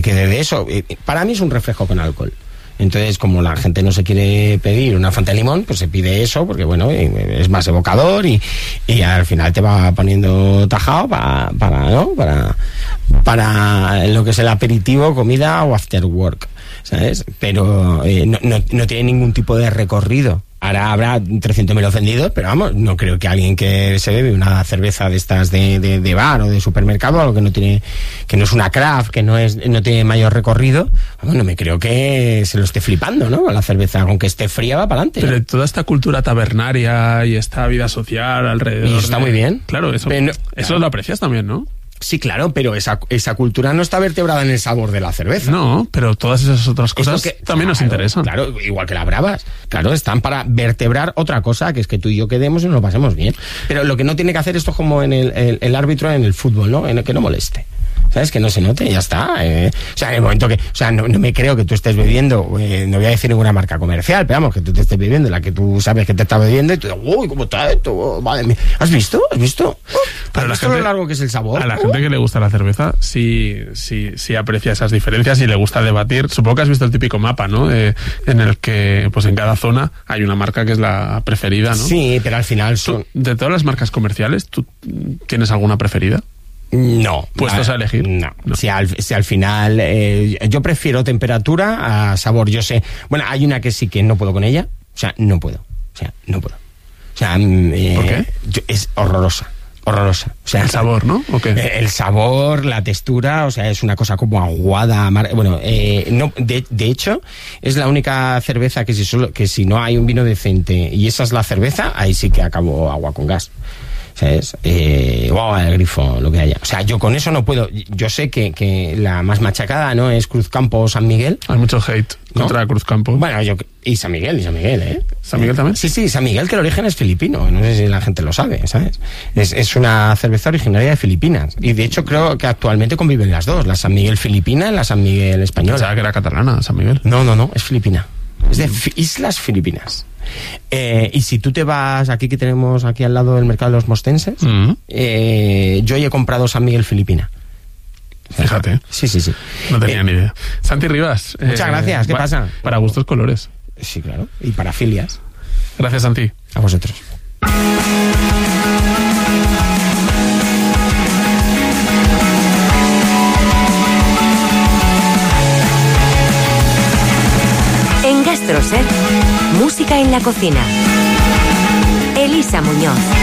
quede de eso. Para mí es un refresco con alcohol. Entonces, como la gente no se quiere pedir una Fanta de limón, pues se pide eso, porque bueno, es más evocador y al final te va poniendo tajado para lo que es el aperitivo, comida o after work, ¿sabes? Pero no tiene ningún tipo de recorrido. Ahora habrá 300.000 ofendidos, pero vamos, no creo que alguien que se bebe una cerveza de estas de bar o de supermercado, algo que no es una craft, que no tiene mayor recorrido, vamos, no me creo que se lo esté flipando, ¿no? La cerveza, aunque esté fría, va para adelante. Pero ¿no? Toda esta cultura tabernaria y esta vida social alrededor. Y está muy bien. Claro, eso lo aprecias también, ¿no? Sí, claro, pero esa cultura no está vertebrada en el sabor de la cerveza. No, pero todas esas otras cosas también nos interesan. Claro, igual que las bravas. Claro, están para vertebrar otra cosa, que es que tú y yo quedemos y nos lo pasemos bien. Pero lo que no tiene que hacer esto es como en el árbitro en el fútbol, ¿no? En el que no moleste. ¿Sabes? Que no se note y ya está. O sea, en el momento que... O sea, no me creo que tú estés bebiendo... no voy a decir ninguna marca comercial, pero vamos, que tú te estés bebiendo la que tú sabes que te está bebiendo y tú dices, uy, ¿cómo está esto? Oh, madre mía. ¿Has visto? ¿Has visto lo largo que es el sabor? A la gente que le gusta la cerveza sí aprecia esas diferencias y le gusta debatir. Supongo que has visto el típico mapa, ¿no? En el que, pues en cada zona hay una marca que es la preferida, ¿no? Sí, pero al final de todas las marcas comerciales, ¿tú tienes alguna preferida? No. ¿Puestos a elegir? No. Si al final... yo prefiero temperatura a sabor. Yo sé... Bueno, hay una que sí que no puedo con ella. O sea, no puedo. ¿Por qué? Es horrorosa. O sea, el sabor, ¿no? Okay. El sabor, la textura, o sea, es una cosa como aguada, amarga. Bueno, no, de hecho, es la única cerveza que si no hay un vino decente y esa es la cerveza, ahí sí que acabo agua con gas. ¿Sabes? El grifo, lo que haya. O sea, yo con eso no puedo. Yo sé que la más machacada, ¿no? Es Cruzcampo o San Miguel. Hay mucho hate contra Cruzcampo. Bueno, y San Miguel, ¿eh? ¿San Miguel también? Sí, San Miguel, que el origen es filipino. No sé si la gente lo sabe, ¿sabes? Es una cerveza originaria de Filipinas. Y de hecho creo que actualmente conviven las dos. La San Miguel filipina y la San Miguel española. Pensaba que era catalana, San Miguel. No, es filipina. Es de Islas Filipinas. Y si tú te vas aquí, que tenemos aquí al lado del mercado de los mostenses, yo he comprado San Miguel Filipina. Fíjate. Sí. No tenía ni idea. Santi Rivas. Muchas gracias. ¿Qué pasa? Para gustos colores. Sí, claro. Y para filias. Gracias, Santi. A vosotros. En GastroSet, música en la cocina. Elisa Muñoz.